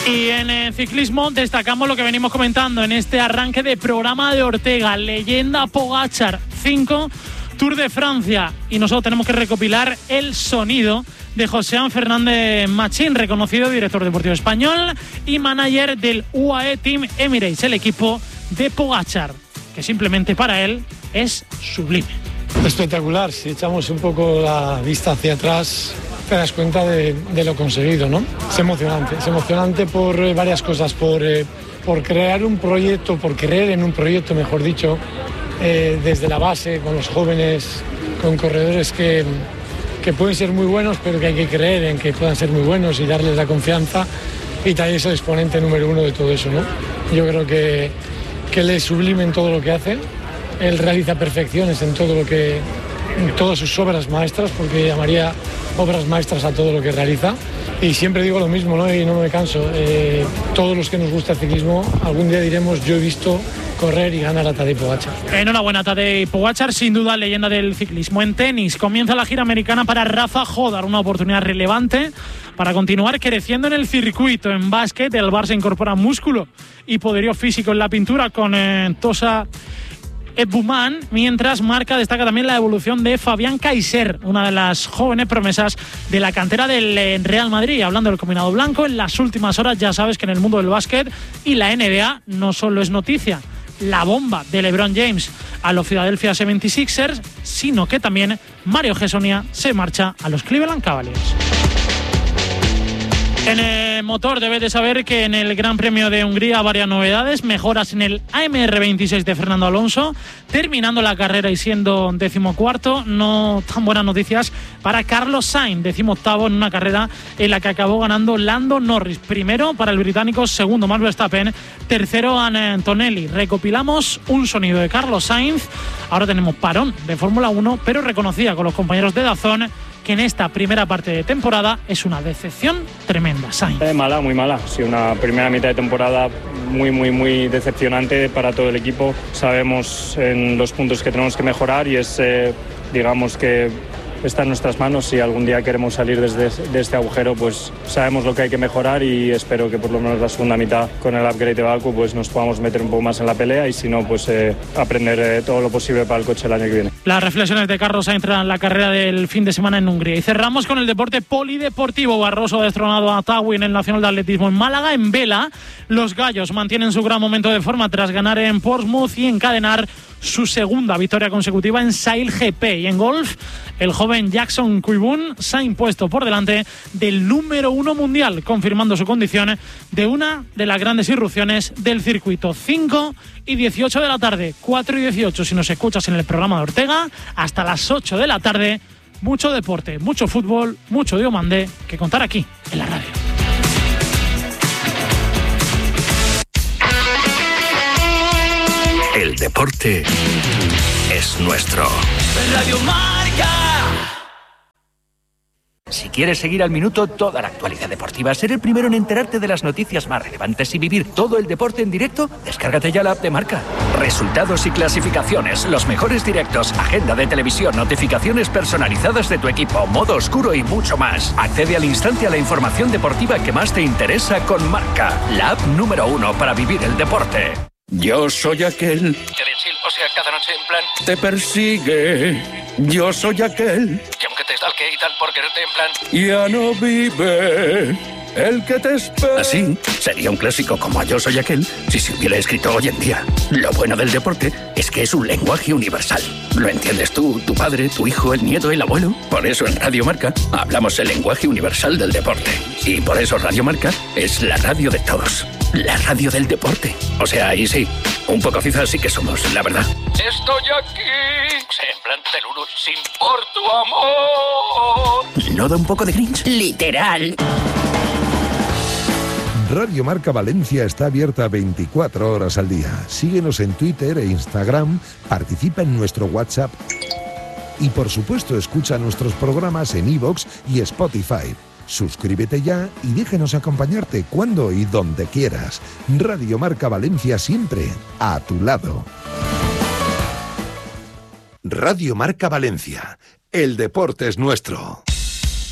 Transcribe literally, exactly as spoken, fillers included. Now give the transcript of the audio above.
Y en eh, ciclismo destacamos lo que venimos comentando en este arranque de programa de Ortega, leyenda Pogačar, cinco Tour de Francia, y nosotros tenemos que recopilar el sonido de Joséan Fernández Machín, reconocido director deportivo español y manager del U A E Team Emirates, el equipo de Pogačar, que simplemente para él es sublime. Espectacular, si echamos un poco la vista hacia atrás te das cuenta de, de lo conseguido, ¿no? Es emocionante, es emocionante por eh, varias cosas, por, eh, por crear un proyecto, por creer en un proyecto, mejor dicho, eh, desde la base, con los jóvenes, con corredores que, que pueden ser muy buenos, pero que hay que creer en que puedan ser muy buenos y darles la confianza, y también es el exponente número uno de todo eso, ¿no? Yo creo que, que él es sublime en todo lo que hace, él realiza perfecciones en todo lo que, en todas sus obras maestras, porque llamaría obras maestras a todo lo que realiza, y siempre digo lo mismo, ¿no? Y no me canso, eh, todos los que nos gusta el ciclismo algún día diremos yo he visto correr y ganar a Tadej Pogačar. Enhorabuena, Tadej Pogačar, sin duda leyenda del ciclismo. En tenis comienza la gira americana para Rafa Jodar, una oportunidad relevante para continuar creciendo en el circuito. En básquet el Barça incorpora músculo y poderío físico en la pintura con eh, Tosa Ebouman, mientras Marca destaca también la evolución de Fabián Kaiser, una de las jóvenes promesas de la cantera del Real Madrid. Hablando del combinado blanco, en las últimas horas ya sabes que en el mundo del básquet y la N B A no solo es noticia la bomba de LeBron James a los Philadelphia setenta y seis ers, sino que también Mario Hezonja se marcha a los Cleveland Cavaliers. En el motor debes de saber que en el Gran Premio de Hungría varias novedades, mejoras en el A M R veintiséis de Fernando Alonso, terminando la carrera y siendo decimocuarto. No tan buenas noticias para Carlos Sainz, decimoctavo en una carrera en la que acabó ganando Lando Norris. Primero para el británico, segundo Max Verstappen, tercero Antonelli. Recopilamos un sonido de Carlos Sainz. Ahora tenemos parón de Fórmula uno, pero reconocía con los compañeros de DAZN que en esta primera parte de temporada es una decepción tremenda. Sainz. Eh, mala, muy mala. Sí, una primera mitad de temporada muy, muy, muy decepcionante para todo el equipo. Sabemos en los puntos que tenemos que mejorar y es, eh, digamos que está en nuestras manos. Si algún día queremos salir desde de este agujero, pues sabemos lo que hay que mejorar y espero que por lo menos la segunda mitad con el upgrade de Baku pues nos podamos meter un poco más en la pelea y si no, pues eh, aprender eh, todo lo posible para el coche el año que viene. Las reflexiones de Carlos Sainz en la carrera del fin de semana en Hungría. Y cerramos con el deporte polideportivo. Barroso ha destronado a Tawi en el Nacional de Atletismo en Málaga. En vela, los gallos mantienen su gran momento de forma tras ganar en Portsmouth y encadenar su segunda victoria consecutiva en Sail G P. Y en golf, el joven Jackson Kuibun se ha impuesto por delante del número uno mundial, confirmando su condición de una de las grandes irrupciones del circuito. cinco y dieciocho de la tarde, cuatro y dieciocho si nos escuchas en el programa de Ortega, hasta las ocho de la tarde. Mucho deporte, mucho fútbol, mucho Diomandé que contar aquí en la radio. El deporte es nuestro. Radio Marca. Si quieres seguir al minuto toda la actualidad deportiva, ser el primero en enterarte de las noticias más relevantes y vivir todo el deporte en directo, descárgate ya la app de Marca. Resultados y clasificaciones, los mejores directos, agenda de televisión, notificaciones personalizadas de tu equipo, modo oscuro y mucho más. Accede al instante a la información deportiva que más te interesa con Marca, la app número uno para vivir el deporte. Yo soy aquel... O sea, cada noche en plan... Te persigue. Yo soy aquel... Que aunque te stalkee y tal por quererte en plan... Ya no vive el que te espera. Así, sería un clásico como Yo soy aquel si se hubiera escrito hoy en día. Lo bueno del deporte es que es un lenguaje universal. ¿Lo entiendes tú, tu padre, tu hijo, el nieto, el abuelo? Por eso en Radio Marca hablamos el lenguaje universal del deporte. Y por eso Radio Marca es la radio de todos. La radio del deporte. O sea, ahí sí, un poco fifas sí que somos, la verdad. Estoy aquí. En plan Teluru, sin por tu amor. ¿No da un poco de cringe? Literal. Radio Marca Valencia está abierta veinticuatro horas al día. Síguenos en Twitter e Instagram, participa en nuestro WhatsApp y por supuesto escucha nuestros programas en iVoox y Spotify. Suscríbete ya y déjenos acompañarte cuando y donde quieras. Radio Marca Valencia siempre a tu lado. Radio Marca Valencia. El deporte es nuestro.